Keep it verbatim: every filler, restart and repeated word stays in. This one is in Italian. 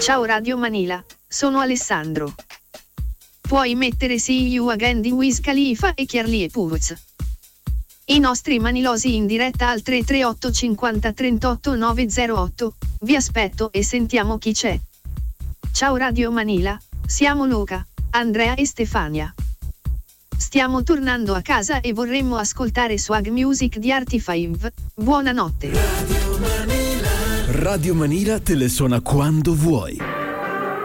Ciao Radio Manila, sono Alessandro. Puoi mettere See You Again di Wiz Khalifa e Charlie Puth. I nostri manilosi in diretta al tre tre otto cinquanta trentotto nove zero otto, vi aspetto e sentiamo chi c'è. Ciao Radio Manila, siamo Luca, Andrea e Stefania. Stiamo tornando a casa e vorremmo ascoltare Swag Music di Arty Five. Buonanotte. Radio Manila. Radio Manila te le suona quando vuoi.